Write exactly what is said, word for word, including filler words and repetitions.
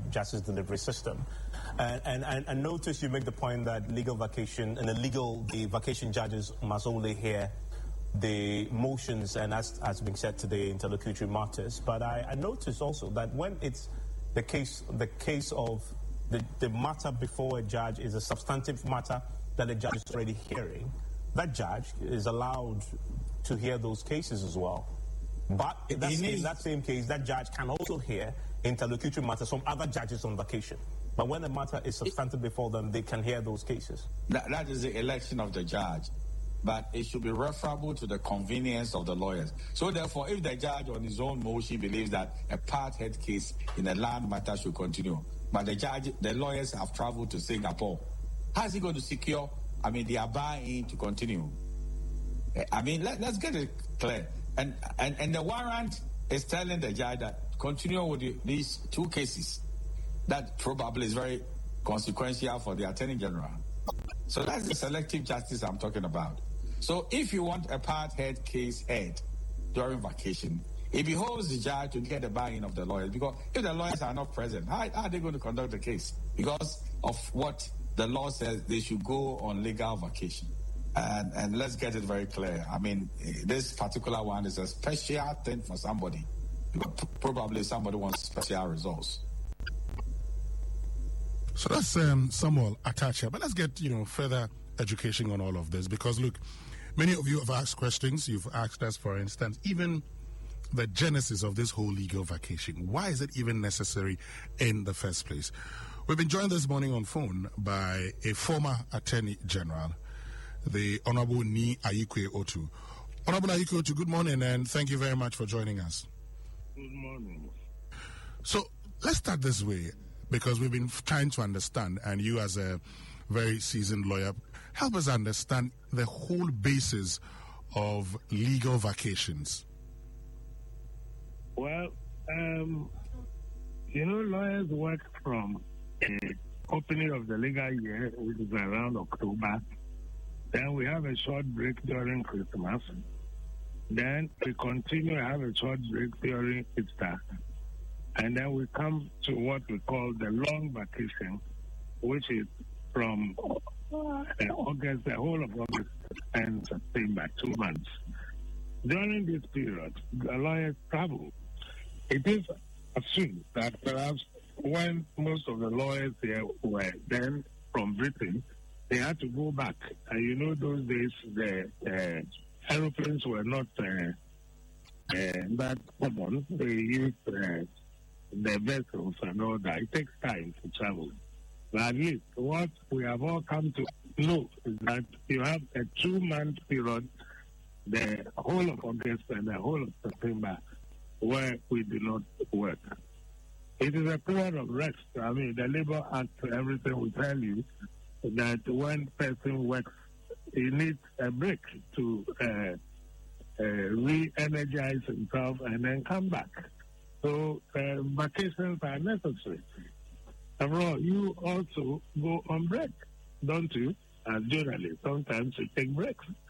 justice delivery system. And, and, and, and notice you make the point that legal vacation, and the legal, the vacation judges must only hear the motions, and as has been said today, interlocutory matters. But I, I notice also that when it's the case, the case of the, the matter before a judge is a substantive matter that the judge is already hearing, that judge is allowed to hear those cases as well. But in that, in that same case, that judge can also hear interlocutory matters from other judges on vacation. But when the matter is substantive before them, they can hear those cases. That, that is the election of the judge. But it should be referable to the convenience of the lawyers. So therefore, if the judge on his own motion believes that a part-head case in a land matter should continue, but the judge, the lawyers have traveled to Singapore, how is he going to secure, I mean, their buy-in to continue? I mean, let, let's get it clear. And, and and the warrant is telling the judge that continue with the, these two cases. That probably is very consequential for the Attorney General. So that's the selective justice I'm talking about. So if you want a part-head case heard during vacation, it behoves the judge to get the buy-in of the lawyers, because if the lawyers are not present, how, how are they going to conduct the case? Because of what the law says, they should go on legal vacation. And, and let's get it very clear. I mean, this particular one is a special thing for somebody. Probably somebody wants special results. So that's um, Samuel Atacha. But let's get, you know, further education on all of this. Because, look, many of you have asked questions. You've asked us, for instance, even the genesis of this whole legal vacation. Why is it even necessary in the first place? We've been joined this morning on phone by a former Attorney General, the Honorable Nii Ayikwe Otu. Honorable Ayikwe Otu, good morning, and thank you very much for joining us. Good morning. So let's start this way, because we've been trying to understand, and you as a very seasoned lawyer, help us understand the whole basis of legal vacations. Well, um, you know, lawyers work from the opening of the legal year, which is around October. Then we have a short break during Christmas. Then we continue to have a short break during Easter. And then we come to what we call the long vacation, which is from uh, August, the whole of August and September, two months. During this period, the lawyers travel. It is assumed that perhaps when most of the lawyers here were then from Britain, they had to go back. And you know, those days, the uh, aeroplanes were not uh, uh, that common. They used uh, the vessels and all that. It takes time to travel. But at least what we have all come to know is that you have a two-month period, the whole of August and the whole of September, where we do not work. It is a period of rest. I mean, the Labour Act, everything will tell you that when person works, he needs a break to uh, uh, re-energize himself and then come back. So uh, vacations are necessary. After all, you also go on break, don't you? As journalists, sometimes you take breaks.